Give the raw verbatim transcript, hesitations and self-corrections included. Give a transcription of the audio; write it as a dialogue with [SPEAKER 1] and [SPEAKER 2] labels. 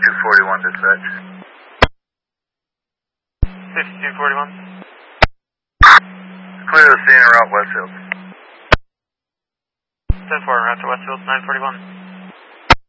[SPEAKER 1] fifty-two forty-one dispatch.
[SPEAKER 2] fifty-two forty-one.
[SPEAKER 1] Clear the scene and route Westfield.
[SPEAKER 2] ten four, route to Westfield, nine forty-one.